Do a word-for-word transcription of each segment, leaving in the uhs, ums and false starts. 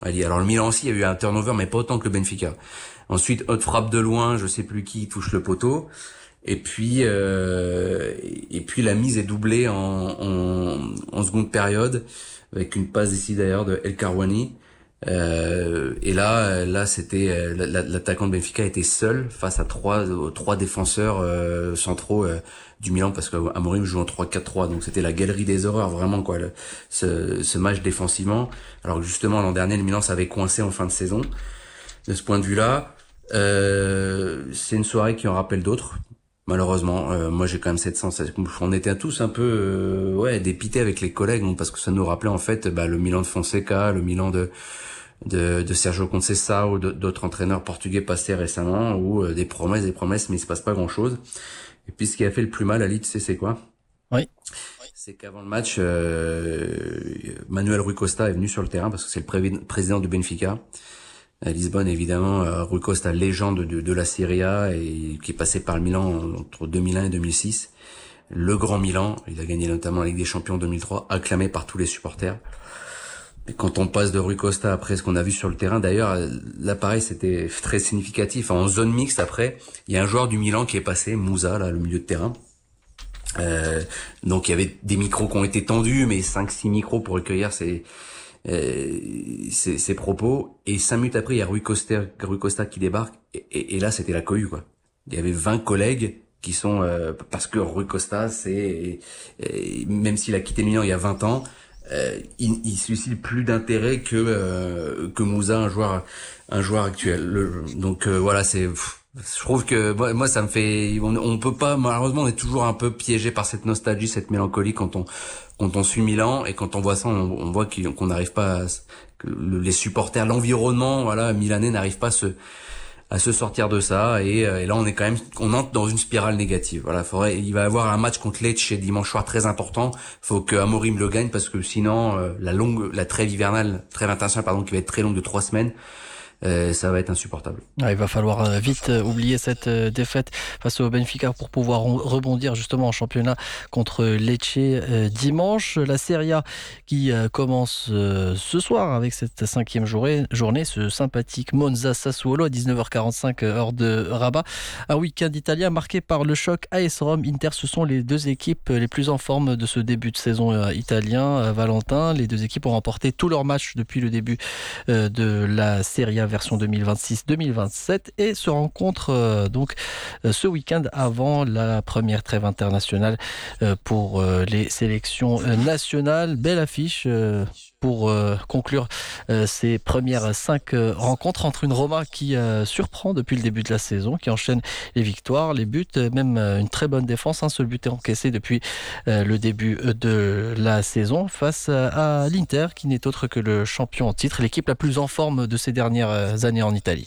Allez, alors le Milan aussi, il y a eu un turnover, mais pas autant que le Benfica. Ensuite, haute frappe de loin, je sais plus qui touche le poteau. Et puis, euh, et puis la mise est doublée en, en, en seconde période avec une passe ici d'ailleurs de El Karouani. Euh, et là, là, c'était l'attaquant de Benfica était seul face à trois, trois défenseurs euh, centraux euh, du Milan parce qu'Amorim joue en trois quatre trois, donc c'était la galerie des horreurs vraiment quoi. Le, ce, ce match défensivement. Alors que justement l'an dernier, le Milan s'avait coincé en fin de saison. De ce point de vue-là, euh, c'est une soirée qui en rappelle d'autres. Malheureusement, euh, moi j'ai quand même cette sensation. On était tous un peu euh, ouais dépités avec les collègues, donc, parce que ça nous rappelait en fait bah, le Milan de Fonseca, le Milan de de, de Sergio Conceição ou d'autres entraîneurs portugais passés récemment, où euh, des promesses, des promesses, mais il se passe pas grand-chose. Et puis ce qui a fait le plus mal à Leeds, c'est quoi? Oui. C'est qu'avant le match, euh, Manuel Rui Costa est venu sur le terrain parce que c'est le pré- président du Benfica. À Lisbonne, évidemment, euh, Rui Costa, légende de, de la Serie A et qui est passé par le Milan entre deux mille un et deux mille six. Le grand Milan, il a gagné notamment la Ligue des Champions en deux mille trois, acclamé par tous les supporters. Et quand on passe de Rui Costa après ce qu'on a vu sur le terrain, d'ailleurs, là pareil, c'était très significatif. En zone mixte après, il y a un joueur du Milan qui est passé, Moussa, là, le milieu de terrain. Euh, donc il y avait des micros qui ont été tendus, mais cinq six micros pour recueillir ces Euh, ses, ses propos, et cinq minutes après il y a Rui Costa, Rui Costa qui débarque, et, et, et là c'était la cohue quoi. Il y avait vingt collègues qui sont euh, parce que Rui Costa c'est et, même s'il a quitté Milan il y a vingt ans, euh, il, il suscite plus d'intérêt que euh, que Moussa, un joueur un joueur actuel. Le, donc euh, voilà, c'est pff, je trouve que moi, moi ça me fait on, on peut pas, malheureusement on est toujours un peu piégé par cette nostalgie, cette mélancolie quand on quand on suit Milan, et quand on voit ça, on, on voit qu'on n'arrive pas à, que les supporters, l'environnement, voilà, milanais n'arrive pas à se, à se sortir de ça, et, et là on est quand même, on entre dans une spirale négative. Voilà, faudrait, il va y avoir un match contre Lecce dimanche soir très important. Faut que Amorim le gagne parce que sinon euh, la longue, la trêve hivernale, trêve internationale pardon, qui va être très longue de trois semaines. Euh, ça va être insupportable. Ouais, il va falloir euh, vite euh, oublier cette euh, défaite face au Benfica pour pouvoir on, rebondir justement en championnat contre Lecce euh, dimanche. La Serie A qui euh, commence euh, ce soir avec cette cinquième journée, journée ce sympathique Monza Sassuolo à dix-neuf heures quarante-cinq heure de Rabat. Un week-end italien marqué par le choc A S Rome Inter. Ce sont les deux équipes les plus en forme de ce début de saison euh, italien. Euh, Valentin, les deux équipes ont remporté tous leurs matchs depuis le début euh, de la Serie A version deux mille vingt-six deux mille vingt-sept et se rencontrent euh, donc euh, ce week-end avant la première trêve internationale euh, pour euh, les sélections euh, nationales. Belle affiche euh, pour euh, conclure euh, ces premières cinq euh, rencontres entre une Roma qui euh, surprend depuis le début de la saison, qui enchaîne les victoires, les buts, même euh, une très bonne défense. Un seul but est encaissé depuis euh, le début de la saison face à, à l'Inter, qui n'est autre que le champion en titre, l'équipe la plus en forme de ces dernières années en Italie.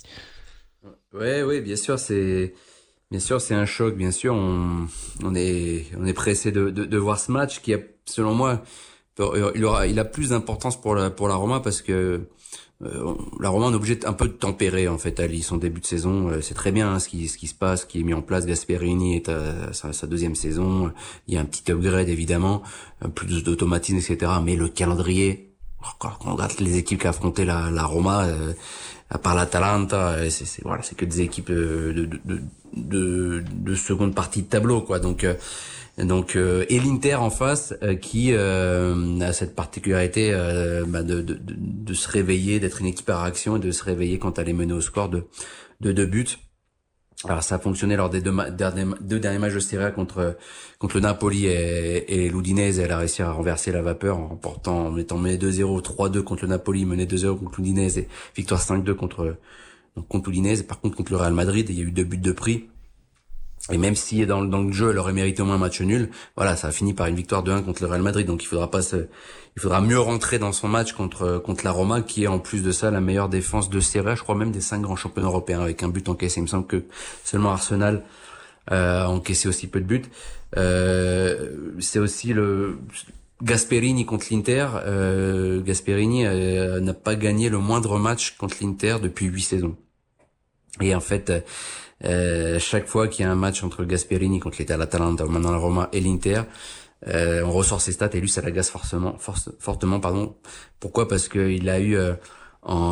Ouais, ouais, bien sûr, c'est bien sûr c'est un choc. Bien sûr, on on est on est pressé de de, de voir ce match qui a, selon moi, il aura il a plus d'importance pour la pour la Roma parce que euh, la Roma est obligée un peu de tempérer en fait Ali son début de saison. Euh, c'est très bien hein, ce qui ce qui se passe, ce qui est mis en place. Gasperini est à sa, sa deuxième saison. Il y a un petit upgrade évidemment, plus d'automatisme et cetera. Mais le calendrier, quand on regarde les équipes qui affrontaient la la Roma. Euh, à part l'Atalanta, c'est, c'est voilà, c'est que des équipes de de de de, de seconde partie de tableau quoi. Donc euh, donc euh, et l'Inter en face euh, qui euh, a cette particularité euh, bah, de, de de de se réveiller, d'être une équipe à réaction et de se réveiller quand elle est menée au score de de deux buts. Alors ça a fonctionné lors des deux, ma- derniers, deux derniers matchs de Serie A contre contre le Napoli et, et l'Udinese. Elle a réussi à renverser la vapeur en remportant, en mettant mené deux zéro, trois deux contre le Napoli, mené deux zéro contre l'Udinese et victoire cinq deux contre donc contre l'Udinese. Par contre contre le Real Madrid, il y a eu deux buts de prix. Et même si dans, dans le jeu, elle aurait mérité au moins un match nul, voilà, ça a fini par une victoire deux un contre le Real Madrid. Donc il faudra pas se, il faudra mieux rentrer dans son match contre contre la Roma, qui est en plus de ça la meilleure défense de Serie A, je crois même des cinq grands championnats européens, avec un but encaissé. Il me semble que seulement Arsenal euh, a encaissé aussi peu de buts. Euh, c'est aussi le Gasperini contre l'Inter. Euh, Gasperini euh, n'a pas gagné le moindre match contre l'Inter depuis huit saisons. Et en fait. Euh, chaque fois qu'il y a un match entre Gasperini contre l'État, l'Atalanta, maintenant la Roma et l'Inter, euh, on ressort ses stats et lui ça l'agace forcément, force, fortement, pardon. Pourquoi? Parce que il a eu euh, en